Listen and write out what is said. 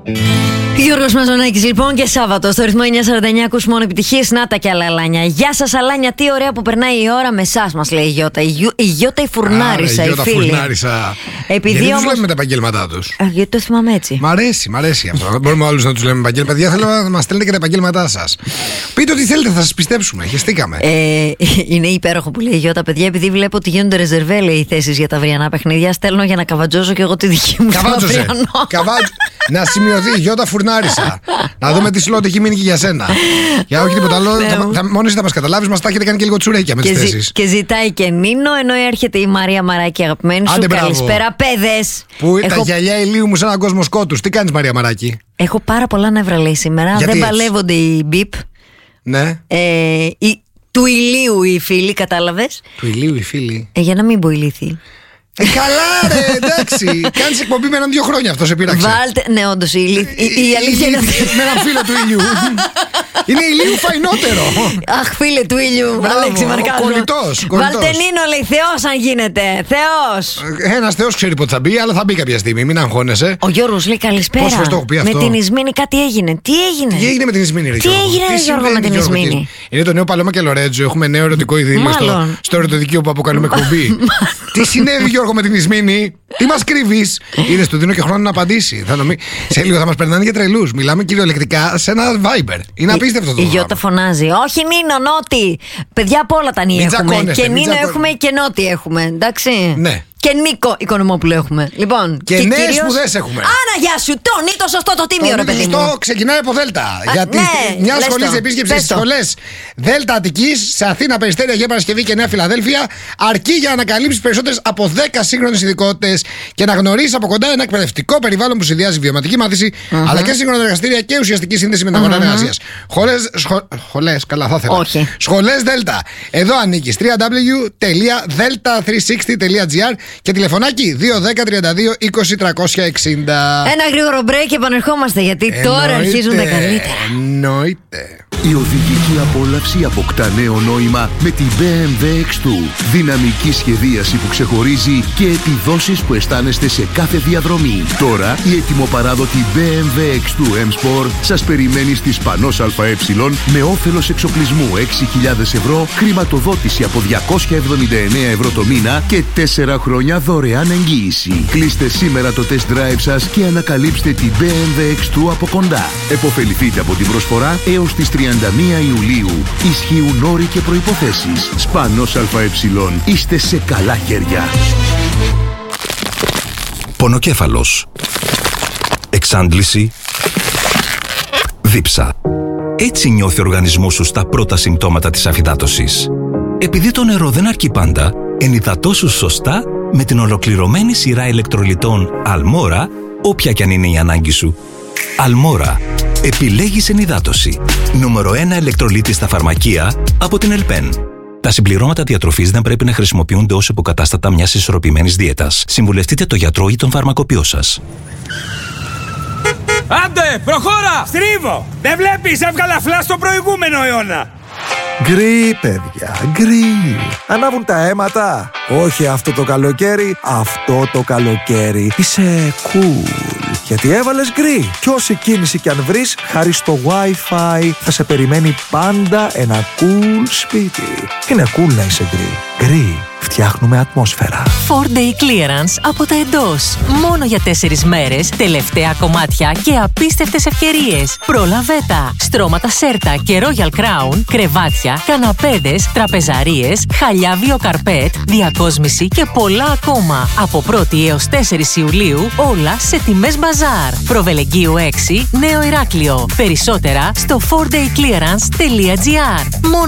Γιώργος Μαζονάκης λοιπόν, και Σάββατο στο ρυθμό 949 ακούς μόνο επιτυχίες. Να τα κι άλλα Αλάνια. Γεια σας Αλάνια, τι ωραία που περνάει η ώρα με εσάς, μας λέει η Γιώτα. Η Γιώτα η φουρνάρισα, η φίλη. Επειδή γιατί τους λέμε τα επαγγέλματά τους? Γιατί το θυμάμαι έτσι. Μ' αρέσει αυτό. Μπορούμε όλους να τους λέμε επαγγέλματα. Παιδιά, θέλω να μας στέλνετε και τα επαγγέλματά σας. Πείτε ό,τι θέλετε, θα σας πιστέψουμε. Χεστήκαμε. Είναι υπέροχο που λέει η Γιώτα, παιδιά, επειδή βλέπω ότι γίνονται ρεζερβέ, λέει, οι θέσεις για τα αυριανά παιχνίδια. Στέλνω για να καβατζώσω και εγώ τη δική μου. Καβάτζωσε. Να σημειωθεί, Γιώτα φουρνάρισα. Να δούμε τι σλότ έχει μείνει και για σένα. Για όχι τίποτα άλλο. Μόνο εσύ θα μας καταλάβεις, μας τα έχετε κάνει και λίγο τσουρέκια με τις θέσεις. Και ζητάει και Νίνο, ενώ έρχεται η Μαρία Μαράκη, αγαπημένη σου. Καλησπέρα, παιδες. Πού τα γυαλιά ηλίου μου σε έναν κόσμο σκότους. Τι κάνεις, Μαρία Μαράκη? Έχω πάρα πολλά νεύρα, λέει, σήμερα. Δεν παλεύονται οι μπιπ. Ναι. Του ηλίου οι φίλοι, κατάλαβες? Του ηλίου οι φίλοι. Για να μην πω ηλίθιοι. Καλά, ρε, εντάξει. Κάνεις εκπομπή με έναν 2 χρόνια, αυτό σε πείραξε. Βάλτε, ναι, όντως η αλήθεια είναι αυτή. Με έναν φίλο του ήλιου. Είναι ηλίου φαϊνότερο. Αχ, φίλε του ήλιου, Αλέξη Μαρκάζο. Κολλητός. Βάλτε Νίνο, λέει, Θεός αν γίνεται. Θεός. Ένας Θεός ξέρει πότε θα μπει, αλλά θα μπει κάποια στιγμή, μην αγχώνεσαι. Ο Γιώργος λέει καλησπέρα. Πόσες φορές το έχω πει αυτό? Με την Ισμήνη κάτι έγινε. Τι έγινε με την Ισμήνη, ρε Γιώργο? Τι έγινε, Γιώργο, με την Ισμήνη? Είναι το νέο Παλώμα και Λορέτζο. Έχουμε νέο ερωτικό ειδήλιο στο ερωτοδικείο που αποκαλούμε εκπομπή. Τι συνέβη, Γιώργο, με την Ισμήνη? Τι μας κρύβεις? Είδες, του δίνω και χρόνο να απαντήσει. Σε λίγο θα μας περνάνε για τρελούς. Μιλάμε κυριολεκτικά σε ένα Viber. Είναι απίστευτο το πράγμα. Η Γιώτα φωνάζει. Όχι Νίνο, Νότι. Παιδιά από όλα τα νύχια έχουμε. Και Νίνο έχουμε και Νότι έχουμε. Εντάξει. Ναι. Και Νίκο Οικονομόπουλο έχουμε. Λοιπόν, και νέες σπουδές έχουμε. Άνα, γεια σου! Το σωστό, το τίμιο, ρε παιδί μου. Σωστό, ξεκινάει από Δέλτα. Γιατί μια σχολή επίσκεψη στις σχολές Δέλτα Αττικής, σε Αθήνα, Περιστέρια, Αγία Παρασκευή και Νέα Φιλαδέλφια, αρκεί για να ανακαλύψεις περισσότερες από 10 σύγχρονες ειδικότητες και να γνωρίσεις από κοντά ένα εκπαιδευτικό περιβάλλον που συνδυάζει βιωματική μάθηση, αλλά και σύγχρονα εργαστήρια και ουσιαστική σύνδεση με την αγορά εργασίας. Σχολές, καλά, θα ήθελα. Σχολές Δέλτα. Εδώ ανήκεις. www.delta360.gr και τηλεφωνάκι 210-32-20-360. Ένα γρήγορο break και επανερχόμαστε, γιατί τώρα αρχίζουν τα καλύτερα. Εννοείται. Η οδηγική απόλαυση αποκτά νέο νόημα με την BMW X2. Δυναμική σχεδίαση που ξεχωρίζει και επιδόσεις που αισθάνεστε σε κάθε διαδρομή. Τώρα η ετοιμοπαράδοτη BMW X2 M-Sport σας περιμένει στη Σπανός ΑΕ με όφελος εξοπλισμού 6.000 ευρώ, χρηματοδότηση από 279 ευρώ το μήνα και 4 χρόνια δωρεάν εγγύηση. Κλείστε σήμερα το test drive σας και ανακαλύψτε την BMW X2 από κοντά. Εποφεληθείτε από την προσφορά έως τις 31 Ιουλίου. Ισχύουν όροι και προϋποθέσεις. Σπανός ΑΕ. Είστε σε καλά χέρια. Πονοκέφαλος. Εξάντληση. Δίψα. Έτσι νιώθει ο οργανισμός σου στα πρώτα συμπτώματα της αφυδάτωσης. Επειδή το νερό δεν αρκεί πάντα, ενυδατώσου σωστά με την ολοκληρωμένη σειρά ηλεκτρολιτών Αλμόρα, όποια κι αν είναι η ανάγκη σου. Αλμόρα. Επιλέγεις ενυδάτωση. Νούμερο 1 ηλεκτρολίτη στα φαρμακεία από την Ελπέν. Τα συμπληρώματα διατροφής δεν πρέπει να χρησιμοποιούνται ως υποκατάστατα μιας ισορροπημένης δίαιτας. Συμβουλευτείτε το γιατρό ή τον φαρμακοποιό σας. Άντε, προχώρα! Στρίβω! Δεν βλέπεις, έβγαλα φλα στο προηγούμενο αιώνα! Γκρι, παιδιά, γκρι. Ανάβουν τα αίματα. Όχι αυτό το καλοκαίρι, αυτό το καλοκαίρι. Είσαι cool. Γιατί έβαλες γκρι. Κι όση κίνηση κι αν βρεις, χάρη στο Wi-Fi θα σε περιμένει πάντα ένα cool σπίτι. Είναι cool να είσαι γκρι. Γκρι. Φτιάχνουμε ατμόσφαιρα. 4-day clearance από τα εντός. Μόνο για 4 μέρες, τελευταία κομμάτια και απίστευτες ευκαιρίες. Πρόλαβε τα. Στρώματα Σέρτα και Royal Crown, κρεβάτια, καναπέδες, τραπεζαρίες, χαλιά βιοκαρπέτ, διακόσμηση και πολλά ακόμα. Από 1η έως 4 Ιουλίου, όλα σε τιμές μπαζάρ. Προβελεγγύου 6, Νέο Ηράκλειο. Περισσότερα στο 4dayclearance.gr.